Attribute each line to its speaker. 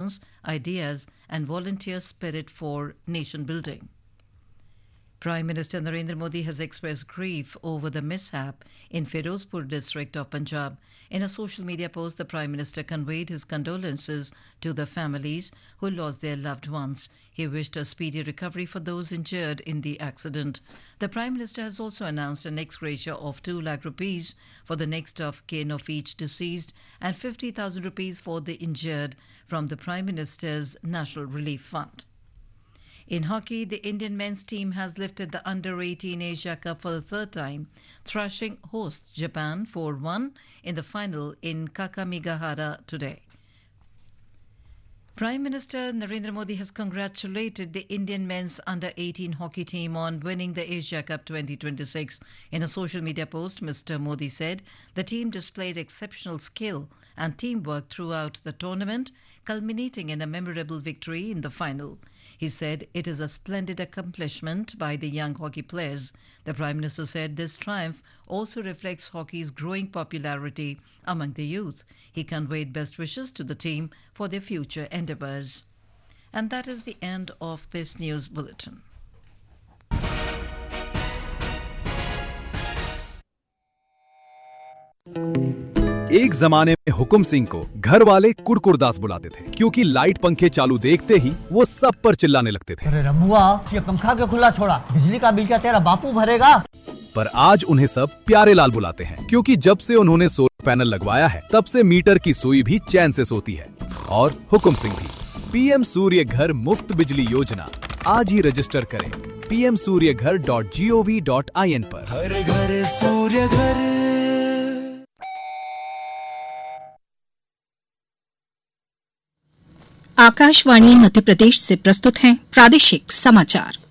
Speaker 1: solutions, ideas, and volunteer spirit for nation building. Prime Minister Narendra Modi has expressed grief over the mishap in Firozpur district of Punjab. In a social media post, the Prime Minister conveyed his condolences to the families who lost their loved ones. He wished a speedy recovery for those injured in the accident. The Prime Minister has also announced an ex gratia of 2 lakh rupees for the next of kin of each deceased and 50,000 rupees for the injured from the Prime Minister's National Relief Fund. In hockey, the Indian men's team has lifted the Under-18 Asia Cup for the third time, thrashing hosts Japan 4-1 in the final in Kakamigahara today. Prime Minister Narendra Modi has congratulated the Indian men's Under-18 hockey team on winning the Asia Cup 2026. In a social media post, Mr. Modi said the team displayed exceptional skill and teamwork throughout the tournament, culminating in a memorable victory in the final. He said it is a splendid accomplishment by the young hockey players. The Prime Minister said this triumph also reflects hockey's growing popularity among the youth. He conveyed best wishes to the team for their future endeavours. And that is the end of this news bulletin.
Speaker 2: एक जमाने में हुकुम सिंह को घर वाले कुरकुरदास बुलाते थे क्योंकि light पंखे चालू देखते ही वो सब पर चिल्लाने लगते थे।
Speaker 3: अरे रमुआ, ये पंखा क्यों खुला छोड़ा? बिजली का बिल क्या तेरा बापू भरेगा?
Speaker 2: पर आज उन्हें सब प्यारे लाल बुलाते हैं क्योंकि जब से उन्होंने सोलर पैनल लगवाया है तब से मीटर की सुई भी चैन से सोती है। और हुकुम सिंह भी। पीएम सूर्य घर मुफ्त बिजली योजना आज ही रजिस्टर करें pmsuryaghar.gov.in पर।
Speaker 4: हर घर सूर्य घर।
Speaker 5: आकाशवाणी मध्य प्रदेश से प्रस्तुत हैं प्रादेशिक समाचार।